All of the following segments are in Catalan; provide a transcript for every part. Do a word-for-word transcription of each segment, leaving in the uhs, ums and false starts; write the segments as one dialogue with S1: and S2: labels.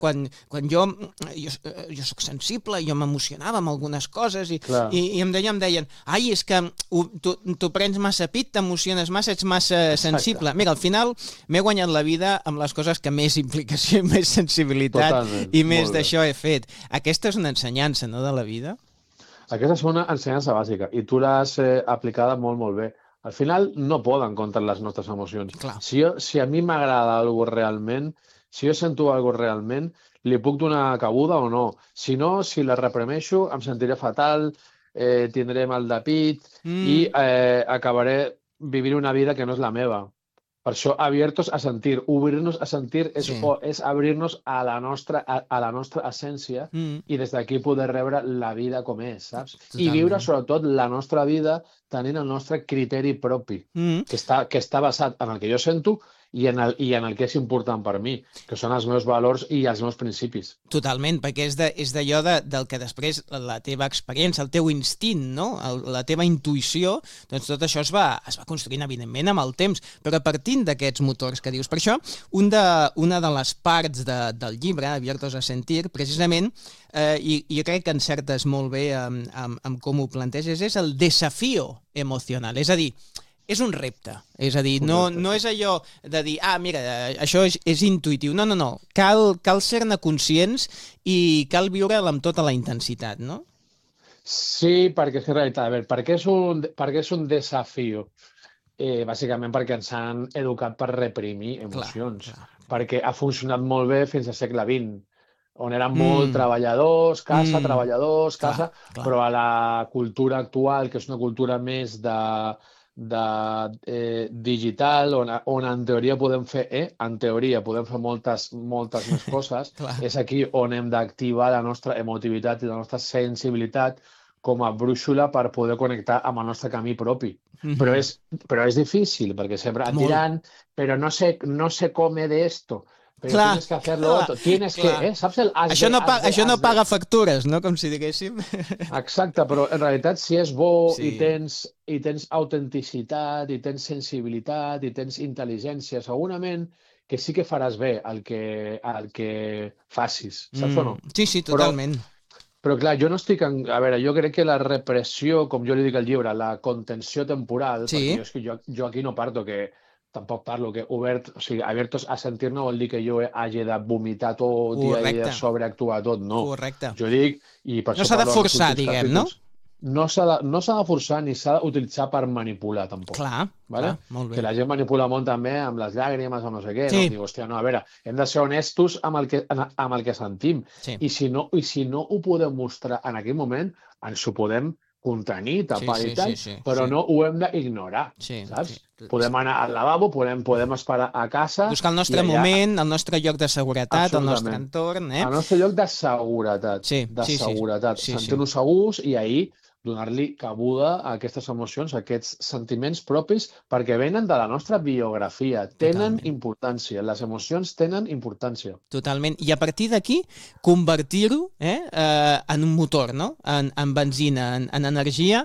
S1: quan, quan jo, jo, jo soc sensible, jo m'emocionava amb algunes coses i, i, i em deien, em deien, ai, és que tu, tu prens massa pit, t'emociones massa, ets massa sensible. Exacte. Mira, al final m'he guanyat la vida amb les coses que més implicació i més sensibilitat Totalment. I més d'això he fet. Aquesta és una ensenyança, no?, de la vida.
S2: Aquesta és una ensenyança bàsica i tu l'has eh, aplicada molt, molt bé. Al final no poden contra les nostres emocions.
S1: Clar.
S2: Si, jo, si a mi m'agrada alguna realment, si jo sento alguna realment, li puc donar cabuda o no. Si no, si la reprimeixo, em sentiré fatal, eh, tindré mal de pit mm. i eh, acabaré vivint una vida que no és la meva. Per això, abiertos a sentir. Obrir-nos a sentir és, sí. o, és obrir-nos a, la nostra, a, a la nostra essència mm. i des d'aquí poder rebre la vida com és, saps? Totalment. I viure, sobretot, la nostra vida tenint el nostre criteri propi, mm. que, està, que està basat en el que jo sento i en, el, i en el que és important per mi, que són els meus valors i els meus principis.
S1: Totalment, perquè és d'allò de, de, del que després la teva experiència, el teu instint, no? el, la teva intuïció, doncs tot això es va, es va construint, evidentment, amb el temps, però partint d'aquests motors que dius. Per això, un de, una de les parts de, del llibre, Abiertos a sentir, precisament, eh, i, i jo crec que encertes molt bé amb, amb, amb com ho planteges, és el desafío emocional, és a dir, és un repte, és a dir, no, no és allò de dir, ah, mira, això és, és intuïtiu. No, no, no, cal, cal ser-ne conscients i cal viure'l amb tota la intensitat, no?
S2: Sí, perquè és realitat. A veure, per què és un, per què és un desafiu? Eh, bàsicament perquè ens han educat per reprimir emocions. Clar, clar. Perquè ha funcionat molt bé fins al segle vint, on eren mm. molt treballadors, casa, mm. treballadors, casa, clar, clar. Però a la cultura actual, que és una cultura més de... de eh, digital, on, on en teoria podem fer, eh, en teoria podem fer moltes, moltes més coses, és aquí on hem d'activar la nostra emotivitat i la nostra sensibilitat com a brúixola per poder connectar amb el nostre camí propi. Mm-hmm. Però, és, però és difícil, perquè sempre et diran, però no sé, no sé com he d'esto. Però clar, tienes que hacerlo otro. Tienes clar. Que, eh? Saps el has
S1: això
S2: de,
S1: no, pa
S2: has de,
S1: això no
S2: has
S1: paga
S2: de...
S1: factures, no? Com si diguéssim.
S2: Exacte, però en realitat si és bo sí. i, tens, i tens autenticitat, i tens sensibilitat, i tens intel·ligència, segurament que sí que faràs bé el que, el que facis, saps mm. o no?
S1: Sí, sí, totalment.
S2: Però, però clar, jo no estic... En... A veure, jo crec que la repressió, com jo li dic al llibre, la contenció temporal, sí. perquè jo, és que jo, jo aquí no parto que tampoc parlo que obert, o sigui, abiertos a sentir no vol dir que jo hagi de vomitar tot dia i de sobreactuar tot, no.
S1: Correcte.
S2: Jo dic, i per
S1: no s'ha de forçar, diguem, capítols,
S2: no? No s'ha de, no s'ha de forçar ni s'ha d'utilitzar per manipular, tampoc.
S1: Clar,
S2: vale?
S1: clar, molt bé.
S2: Que la gent manipula molt també amb les llàgrimes, amb no sé què,
S1: sí.
S2: no? Dic, hòstia, no, a veure, hem de ser honestos amb el que, amb el que sentim. Sí. I, si no, I si no ho podem mostrar en aquell moment, ens ho podem contenir, tapar sí, sí, i tal, sí, sí, però sí. no ho hem d'ignorar, sí, saps? Sí. Podem anar al lavabo, podem, podem esperar a casa...
S1: Buscar el nostre allà... moment, el nostre lloc de seguretat, el nostre entorn... Eh?
S2: El nostre lloc de seguretat,
S1: sí,
S2: de
S1: sí,
S2: seguretat,
S1: sí,
S2: sentir-nos
S1: sí.
S2: segurs i ahir donar-li cabuda a aquestes emocions, a aquests sentiments propis, perquè venen de la nostra biografia, tenen Totalment. Importància, les emocions tenen importància.
S1: Totalment, i a partir d'aquí convertir-ho eh, eh, en un motor, no? en, en benzina, en, en energia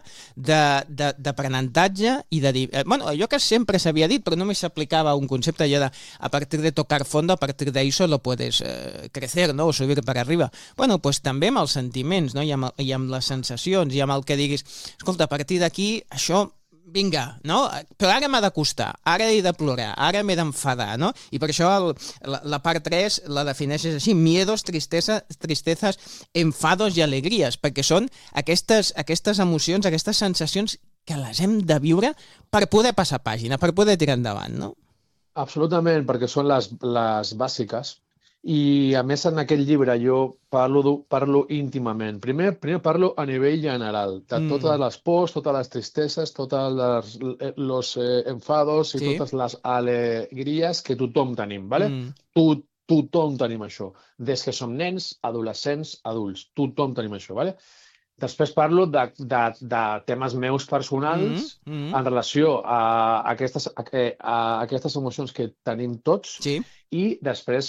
S1: d'aprenentatge i de dir... Eh, bueno, allò que sempre s'havia dit, però només s'aplicava un concepte allò de a partir de tocar fondo, a partir de eso lo puedes eh, crecer, no? O subir per arriba. Bueno, pues també amb els sentiments, no? I, amb, i amb les sensacions, i amb el que diguis, escolta, a partir d'aquí, això, vinga, no? Però ara m'ha de costar, ara he de plorar, ara m'he d'enfadar, no? I per això el, la, la part tres la defineixes així, miedos, tristesa, tristezas, enfados i alegries, perquè són aquestes, aquestes emocions, aquestes sensacions que les hem de viure per poder passar pàgina, per poder tirar endavant, no?
S2: Absolutament, perquè són les, les bàsiques. I, a més, en aquest llibre jo parlo, parlo íntimament. Primer, primer parlo a nivell general, de mm. totes les pors, totes les tristeses, tots els eh, enfados i sí. totes les alegries que tothom tenim, ¿vale? Mm. Tot, tothom tenim això. Des que som nens, adolescents, adults. Tothom tenim això, ¿vale? Després parlo de, de, de temes meus personals mm -hmm. en relació a aquestes, a, a aquestes emocions que tenim tots sí. i després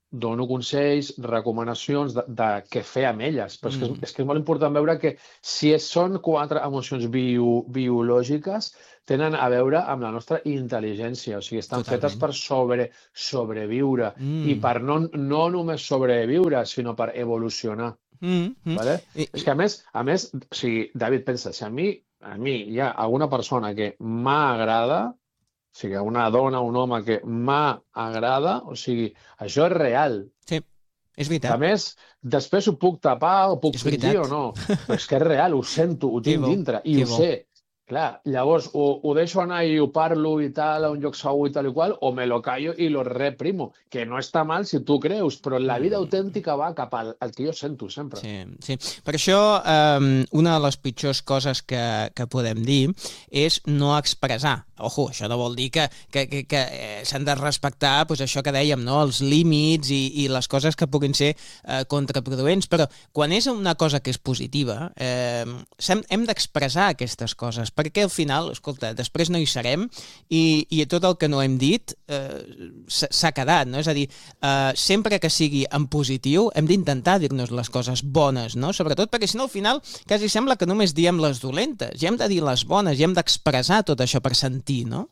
S2: dono consells, recomanacions de, de què fer amb elles. Però és que,
S1: Mm.
S2: és que és molt important veure que si és, són quatre emocions bio, biològiques, tenen a veure amb la nostra intel·ligència. O sigui, estan
S1: Totalment.
S2: fetes per sobre, sobreviure.
S1: Mm.
S2: I per no, no només sobreviure, sinó per evolucionar.
S1: Mm, mm.
S2: Vale?
S1: I,
S2: És que a més, a més, o sigui, David, pensa, si a mi, a mi hi ha alguna persona que m'agrada, o sigui, una dona, un home que m'agrada, o sigui, això és real.
S1: sí, és
S2: A
S1: veritat.
S2: més, després ho puc tapar o puc
S1: És
S2: fingir
S1: veritat.
S2: o no, però és que és real, ho sento, ho
S1: Que
S2: tinc
S1: bo,
S2: dintre i
S1: que
S2: ho
S1: bo.
S2: sé. Clar, llavors, o, ho deixo anar i ho parlo i tal, a un lloc segur i tal i qual, o me lo callo i lo reprimo, que no està mal si tu creus, però la vida
S1: Mm.
S2: autèntica va cap al, al que jo sento sempre.
S1: Sí, sí. Per això, um, una de les pitjors coses que, que podem dir és no expressar. Ojo, això no vol dir que, que, que, que eh, s'han de respectar pues, això que dèiem, no? Els límits i, i les coses que puguin ser eh, contraproduents, però quan és una cosa que és positiva, eh, hem, hem d'expressar aquestes coses, perquè al final, escolta, després no hi serem i, i tot el que no hem dit eh, s'ha quedat, no? És a dir, eh, sempre que sigui en positiu hem d'intentar dir-nos les coses bones, no? Sobretot perquè si no al final quasi sembla que només diem les dolentes, i hem de dir les bones, i hem d'expressar tot això per sentir, no?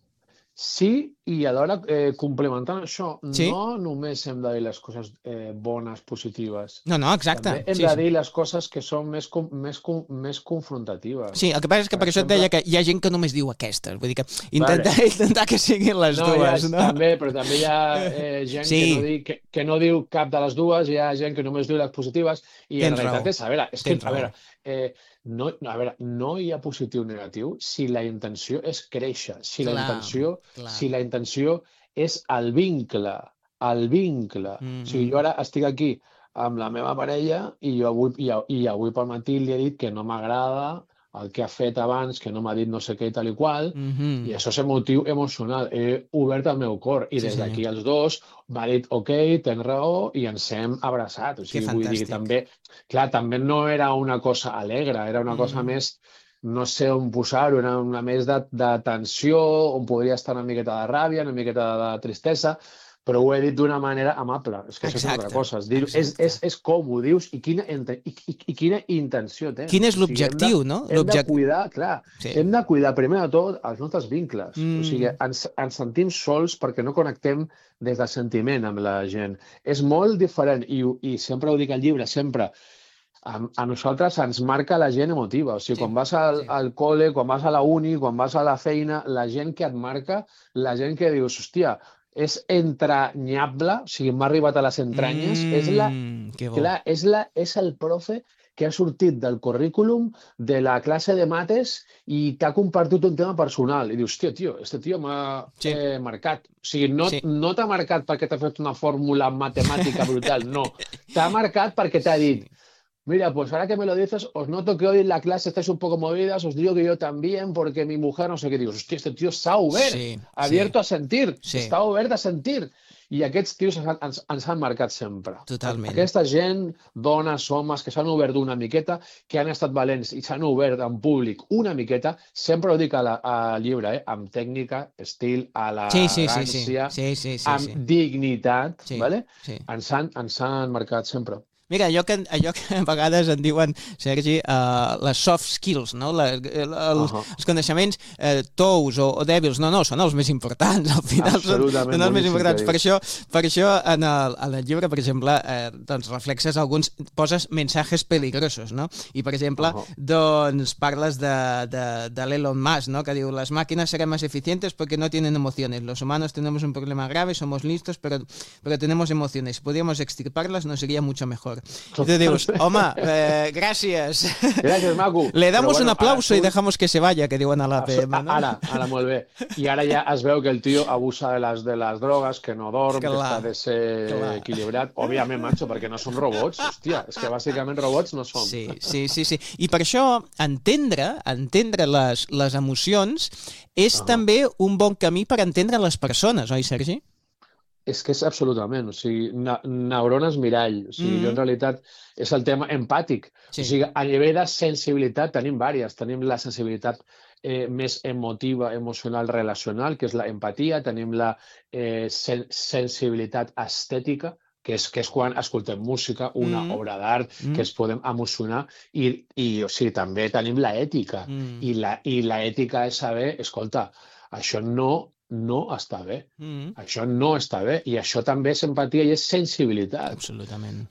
S2: Sí, i alhora, eh, complementant això,
S1: Sí?
S2: no només hem de dir les coses eh, bones, positives.
S1: No, no, exacte.
S2: També hem
S1: Sí,
S2: de
S1: sí.
S2: dir les coses que són més, com- més, com- més confrontatives.
S1: Sí, el que passa és que per,
S2: Per
S1: això et
S2: exemple-
S1: deia que hi ha gent que només diu aquestes, vull dir que intentar, intentar que siguin les
S2: No, hi ha,
S1: dues, no?
S2: també, però també hi ha eh, gent
S1: Sí.
S2: que, no di, que, que no diu cap de les dues, hi ha gent que només diu les positives, i en
S1: Tens
S2: realitat
S1: raó.
S2: és, a veure, és que,
S1: Tens
S2: a
S1: raó.
S2: veure, eh, no, no, a veure, no hi ha positiu ni negatiu si la intenció és créixer, si la
S1: Clar,
S2: intenció,
S1: clar.
S2: si la intenció és el vincle, el vincle.
S1: Mhm.
S2: O sigui, jo ara estic aquí amb la meva parella i jo avui, i, i avui pel matí li he dit que no m'agrada el que ha fet abans, que no m'ha dit no sé què i tal i qual,
S1: Mhm.
S2: i això és emotiu emocional. He obert el meu cor i
S1: Sí,
S2: des d'aquí
S1: senyor.
S2: els dos m'ha dit ok, tens raó, i ens hem abraçat. O sigui, vull dir,
S1: fantàstic.
S2: també, clar, també no era una cosa alegre, era una cosa
S1: Mhm.
S2: més, no sé on posar-ho, era una més de, de tensió, on podria estar una miqueta de ràbia, una miqueta de tristesa, però ho he dit d'una manera amable. És que això és una
S1: Exacte,
S2: altra cosa. És, dir, és,
S1: exacte.
S2: és, és com ho dius i quina, ente- i, i, i quina intenció tens.
S1: Quin és
S2: O sigui, hem de-
S1: l'objectiu, no?
S2: Hem de
S1: L'objec-
S2: cuidar, clar,
S1: Sí.
S2: hem de cuidar primer de tot els nostres vincles.
S1: Mm.
S2: O sigui, ens, ens sentim sols perquè no connectem des del sentiment amb la gent. És molt diferent, i, ho- i sempre ho dic al llibre, sempre, a, a nosaltres ens marca la gent emotiva. O sigui,
S1: Sí,
S2: quan vas al,
S1: sí.
S2: al col·le, quan vas a la uni, quan vas a la feina, la gent que et marca, la gent que dius, hòstia, és entranyable, o sigui, m'ha arribat a les entranyes, és la,
S1: Mm, que bo.
S2: clar, és, la, és el profe que ha sortit del currículum de la classe de mates i t'ha compartit un tema personal. I dius, hòstia, tio, este tio m'ha
S1: Sí.
S2: eh, marcat. O sigui, no,
S1: Sí.
S2: no t'ha marcat perquè t'ha fet una fórmula matemàtica brutal, no. T'ha marcat perquè t'ha dit, mira, pues ahora que me lo dices, os noto que hoy en la clase estáis un poco movidas, os digo que yo también, porque mi mujer no sé qué. Digo, hòstia, este tío s'ha obert,
S1: Sí,
S2: abierto
S1: sí.
S2: a sentir,
S1: Sí.
S2: està obert a sentir. I aquests tios ens, ens, ens han marcat sempre.
S1: Totalment.
S2: Aquesta gent, dones, homes, que s'han obert una miqueta, que han estat valents i s'han obert en públic una miqueta, sempre ho dic a la- al llibre, eh? Amb tècnica, estil,
S1: Sí, sí, sí, sí.
S2: elegància,
S1: Sí, sí, sí,
S2: amb
S1: sí.
S2: dignitat,
S1: Sí,
S2: vale?
S1: sí.
S2: ens, han, ens han marcat sempre.
S1: Mira, allò que, allò que a vegades en diuen, Sergi, uh, les soft skills, no? Les, els,
S2: Uh -huh.
S1: els coneixements eh, tous o, o dèbils, no, no, són els més importants, al final són,
S2: Absolutament
S1: són els més
S2: boníssim
S1: importants.
S2: que
S1: Per
S2: dius.
S1: això, per això en, el, en el llibre, per exemple, eh, doncs reflexes alguns, poses mensajes peligrosos, no? I, per exemple,
S2: Uh -huh.
S1: doncs parles de, de, de l'Elon Musk, no? Que diu, les máquinas serán más eficientes porque no tienen emociones. Los humanos tenemos un problema grave, somos listos, pero, pero tenemos emociones. Si podíamos extirparlas, nos sería mucho mejor. Y te dius, home, eh, gràcies.
S2: Gràcies, maco.
S1: Le damos
S2: Però, bueno,
S1: un aplauso
S2: ara
S1: y
S2: surt-
S1: dejamos que se vaya, que diuen a l'A P M, no?
S2: Ara, ara, molt bé. I ara ja es veu que el tio abusa de les, de les drogues, que no dorm,
S1: Clar,
S2: que està de ser
S1: clar.
S2: equilibrat. Òbviament, macho, perquè no som robots. Hòstia, és que bàsicament robots no som.
S1: Sí, sí, sí, sí. I per això entendre, entendre les, les emocions és
S2: Ah.
S1: també un bon camí per entendre les persones, oi, Sergi?
S2: És que és absolutament, o sigui, ne neurones mirall. O sigui,
S1: Mhm.
S2: jo en realitat és el tema empàtic.
S1: Sí.
S2: O sigui, a nivell de sensibilitat tenim vàries. Tenim la sensibilitat eh, més emotiva, emocional, relacional, que és la empatia. Tenim la eh, sen sensibilitat estètica, que és, que és quan escoltem música, una
S1: Mm.
S2: obra d'art,
S1: Mm.
S2: que ens podem emocionar, i, i o sigui, també tenim l'ètica,
S1: Mm.
S2: i la, i l'ètica és saber, escolta, això no, no està bé,
S1: Mm.
S2: això no està bé, i això també és empatia i és sensibilitat.
S1: Absolutament.